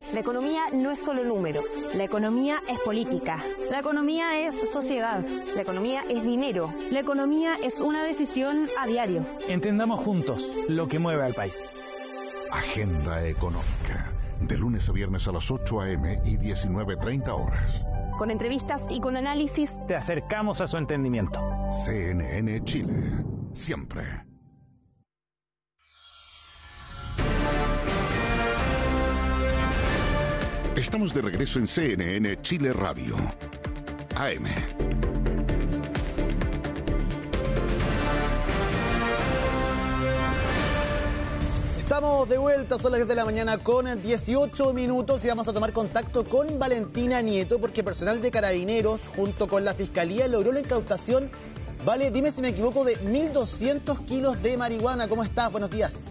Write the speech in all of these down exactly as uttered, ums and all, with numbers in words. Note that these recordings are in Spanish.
La economía no es solo números. La economía es política. La economía es sociedad. La economía es dinero. La economía es una decisión a diario. Entendamos juntos lo que mueve al país. Agenda Económica. De lunes a viernes a las ocho a eme y diecinueve treinta horas. Con entrevistas y con análisis. Te acercamos a su entendimiento. C N N Chile. Siempre. Estamos de regreso en C N N Chile Radio. A eme. Estamos de vuelta, son las diez de la mañana con dieciocho minutos y vamos a tomar contacto con Valentina Nieto porque personal de Carabineros junto con la Fiscalía logró la incautación, vale, dime si me equivoco, de mil doscientos kilos de marihuana. ¿Cómo estás? Buenos días.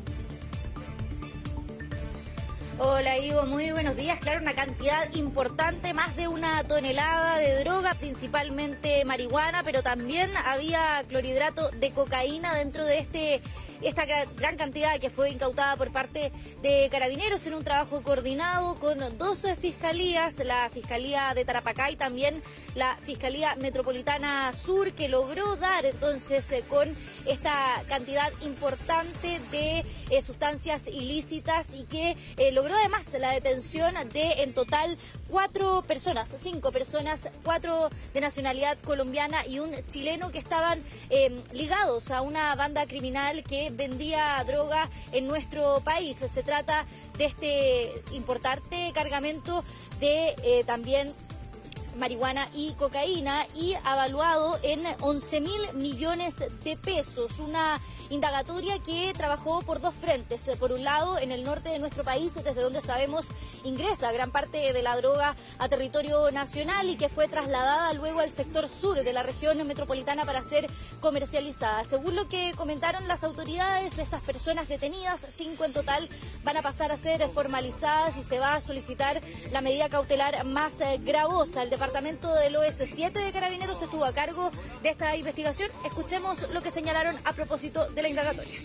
Hola Ivo, muy buenos días. Claro, una cantidad importante, más de una tonelada de droga, principalmente marihuana, pero también había clorhidrato de cocaína dentro de este esta gran cantidad que fue incautada por parte de Carabineros en un trabajo coordinado con doce fiscalías, la Fiscalía de Tarapacá y también la Fiscalía Metropolitana Sur, que logró dar entonces eh, con esta cantidad importante de eh, sustancias ilícitas y que eh, logró además la detención de en total cuatro personas, cinco personas, cuatro de nacionalidad colombiana y un chileno que estaban eh, ligados a una banda criminal que vendía droga en nuestro país. Se trata de este importante cargamento de eh, también marihuana y cocaína y avaluado en once mil millones de pesos. Una indagatoria que trabajó por dos frentes. Por un lado, en el norte de nuestro país, desde donde sabemos ingresa gran parte de la droga a territorio nacional y que fue trasladada luego al sector sur de la región metropolitana para ser comercializada. Según lo que comentaron las autoridades, estas personas detenidas, cinco en total, van a pasar a ser formalizadas y se va a solicitar la medida cautelar más gravosa. El departamento del O S siete de Carabineros estuvo a cargo de esta investigación. Escuchemos lo que señalaron a propósito de la indagatoria.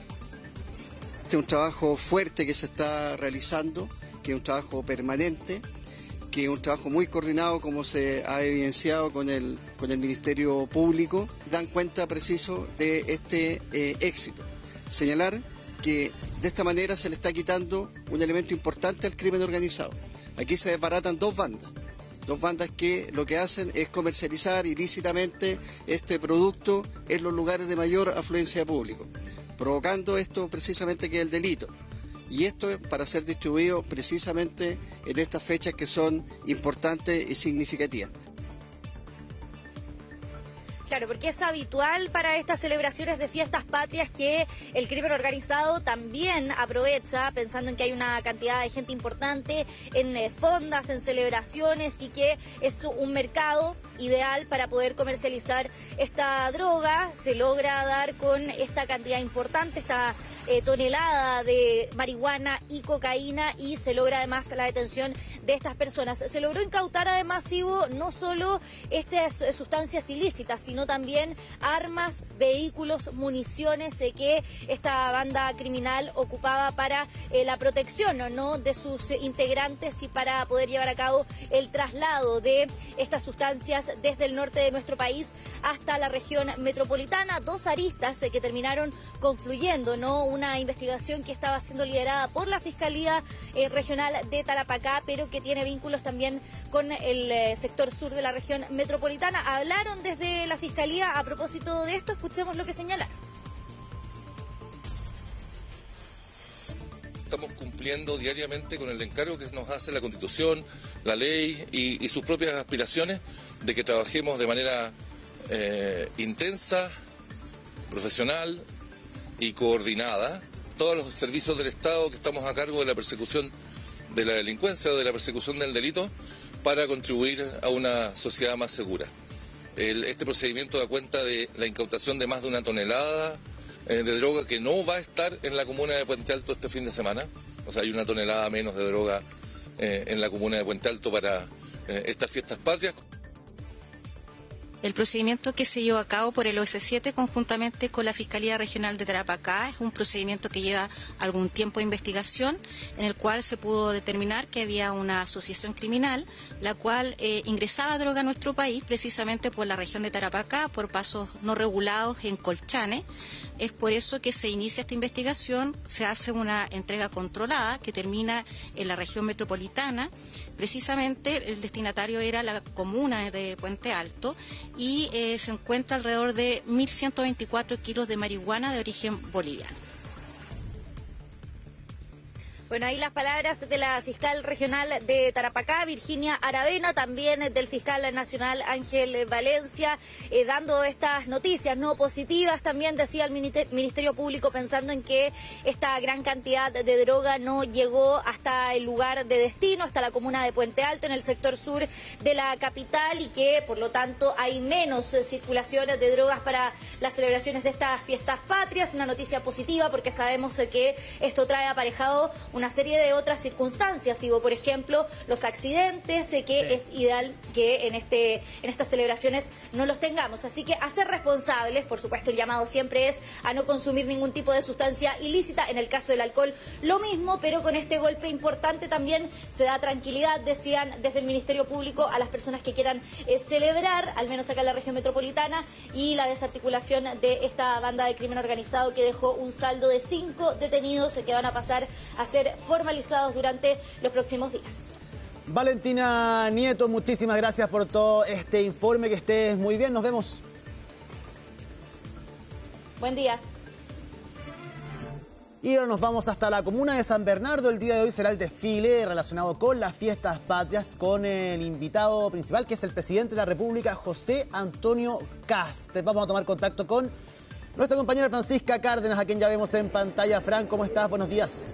Este es un trabajo fuerte que se está realizando, que es un trabajo permanente, que es un trabajo muy coordinado, como se ha evidenciado con el, con el Ministerio Público. Dan cuenta preciso de este eh, éxito. Señalar que de esta manera se le está quitando un elemento importante al crimen organizado. Aquí se desbaratan dos bandas. Dos bandas que lo que hacen es comercializar ilícitamente este producto en los lugares de mayor afluencia de público, provocando esto precisamente que es el delito. Y esto es para ser distribuido precisamente en estas fechas que son importantes y significativas. Claro, porque es habitual para estas celebraciones de fiestas patrias que el crimen organizado también aprovecha, pensando en que hay una cantidad de gente importante en eh, fondas, en celebraciones y que es un mercado ideal para poder comercializar esta droga. Se logra dar con esta cantidad importante, esta eh, tonelada de marihuana y cocaína y se logra además la detención de estas personas. Se logró incautar además, Ivo, no solo estas eh, sustancias ilícitas, sino también armas, vehículos, municiones eh, que esta banda criminal ocupaba para eh, la protección ¿no? ¿no? de sus eh, integrantes y para poder llevar a cabo el traslado de estas sustancias desde el norte de nuestro país hasta la región metropolitana. Dos aristas eh, que terminaron confluyendo, ¿no? Una investigación que estaba siendo liderada por la Fiscalía eh, Regional de Tarapacá, pero que tiene vínculos también con el eh, sector sur de la región metropolitana. Hablaron desde la Fiscalía a propósito de esto. Escuchemos lo que señalaron. Estamos cumpliendo diariamente con el encargo que nos hace la Constitución, la ley y, y sus propias aspiraciones de que trabajemos de manera eh, intensa, profesional y coordinada. Todos los servicios del Estado que estamos a cargo de la persecución de la delincuencia o de la persecución del delito para contribuir a una sociedad más segura. El, este procedimiento da cuenta de la incautación de más de una tonelada eh, de droga que no va a estar en la comuna de Puente Alto este fin de semana. O sea, hay una tonelada menos de droga eh, en la comuna de Puente Alto para eh, estas fiestas patrias. El procedimiento que se llevó a cabo por el O S siete conjuntamente con la Fiscalía Regional de Tarapacá es un procedimiento que lleva algún tiempo de investigación, en el cual se pudo determinar que había una asociación criminal, la cual eh, ingresaba droga a nuestro país precisamente por la región de Tarapacá, por pasos no regulados en Colchane. Es por eso que se inicia esta investigación, se hace una entrega controlada que termina en la región metropolitana. Precisamente el destinatario era la comuna de Puente Alto y eh, se encuentra alrededor de mil ciento veinticuatro kilos de marihuana de origen boliviano. Bueno, ahí las palabras de la fiscal regional de Tarapacá, Virginia Aravena, también del fiscal nacional Ángel Valencia, eh, dando estas noticias no positivas. También decía el Ministerio Público pensando en que esta gran cantidad de droga no llegó hasta el lugar de destino, hasta la comuna de Puente Alto, en el sector sur de la capital, y que por lo tanto hay menos eh, circulación de drogas para las celebraciones de estas fiestas patrias. Una noticia positiva porque sabemos eh, que esto trae aparejado una serie de otras circunstancias, Ivo, por ejemplo, los accidentes, eh, que sí. Es ideal que en este en estas celebraciones no los tengamos. Así que a ser responsables, por supuesto, el llamado siempre es a no consumir ningún tipo de sustancia ilícita. En el caso del alcohol, lo mismo, pero con este golpe importante también se da tranquilidad, decían desde el Ministerio Público, a las personas que quieran eh, celebrar, al menos acá en la región metropolitana, y la desarticulación de esta banda de crimen organizado que dejó un saldo de cinco detenidos eh, que van a pasar a ser formalizados durante los próximos días. Valentina Nieto, muchísimas gracias por todo este informe, que estés muy bien, nos vemos. Buen día. Y ahora nos vamos hasta la comuna de San Bernardo. El día de hoy será el desfile relacionado con las fiestas patrias, con el invitado principal, que es el presidente de la República, José Antonio Kast. Vamos a tomar contacto con nuestra compañera Francisca Cárdenas, a quien ya vemos en pantalla. Fran, ¿cómo estás? Buenos días.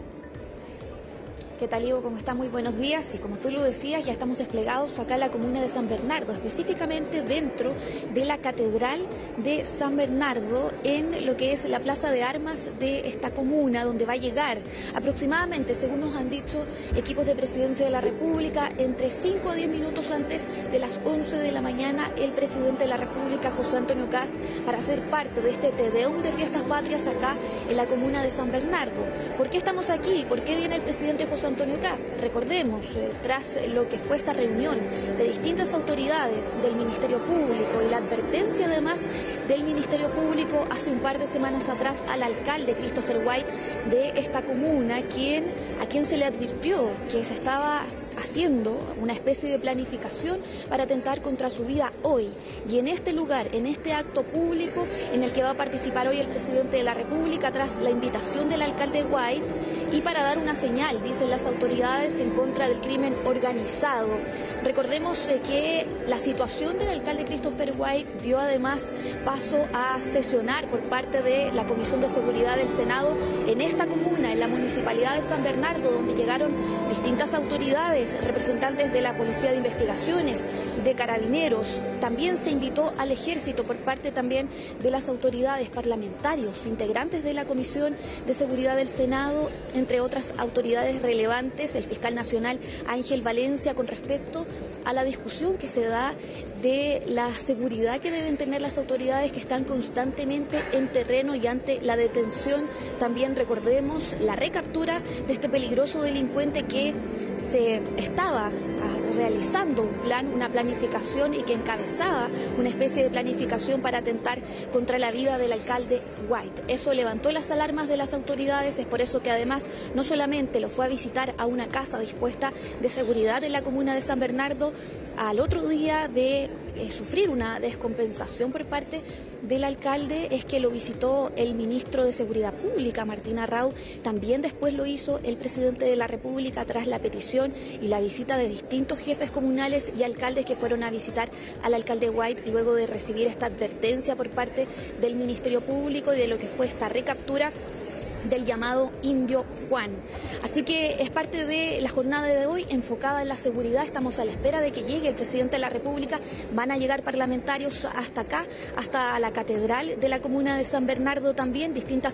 ¿Qué tal, Ivo? ¿Cómo está? Muy buenos días. Y como tú lo decías, ya estamos desplegados acá en la comuna de San Bernardo, específicamente dentro de la Catedral de San Bernardo, en lo que es la Plaza de Armas de esta comuna, donde va a llegar aproximadamente, según nos han dicho equipos de Presidencia de la República, entre cinco a diez minutos antes de las once de la mañana, el presidente de la República, José Antonio Kast, para ser parte de este Tedeum de Fiestas Patrias acá en la comuna de San Bernardo. ¿Por qué estamos aquí? ¿Por qué viene el presidente José Antonio Kast? Recordemos, eh, tras lo que fue esta reunión de distintas autoridades del Ministerio Público y la advertencia además del Ministerio Público hace un par de semanas atrás al alcalde Christopher White de esta comuna, quien, a quien se le advirtió que se estaba haciendo una especie de planificación para atentar contra su vida hoy. Y en este lugar, en este acto público en el que va a participar hoy el presidente de la República tras la invitación del alcalde White y para dar una señal, dicen las autoridades, en contra del crimen organizado. Recordemos eh, que la situación del alcalde Christopher White dio además paso a sesionar por parte de la Comisión de Seguridad del Senado en esta comuna, en la Municipalidad de San Bernardo, donde llegaron distintas autoridades, representantes de la Policía de Investigaciones, de Carabineros. También se invitó al Ejército por parte también de las autoridades, parlamentarios, integrantes de la Comisión de Seguridad del Senado, entre otras autoridades relevantes, el fiscal nacional Ángel Valencia, con respecto a la discusión que se da de la seguridad que deben tener las autoridades que están constantemente en terreno y ante la detención. También recordemos la recaptura de este peligroso delincuente que se estaba realizando un plan, una planificación y que encabezaba una especie de planificación para atentar contra la vida del alcalde White. Eso levantó las alarmas de las autoridades, es por eso que además no solamente lo fue a visitar a una casa dispuesta de seguridad en la comuna de San Bernardo, al otro día de eh, sufrir una descompensación por parte del alcalde, es que lo visitó el ministro de Seguridad Pública, Martín Arrau. También después lo hizo el presidente de la República tras la petición y la visita de distintos jefes comunales y alcaldes que fueron a visitar al alcalde White luego de recibir esta advertencia por parte del Ministerio Público y de lo que fue esta recaptura del llamado Indio Juan. Así que es parte de la jornada de hoy enfocada en la seguridad. Estamos a la espera de que llegue el presidente de la República. Van a llegar parlamentarios hasta acá, hasta la catedral de la comuna de San Bernardo también, distintas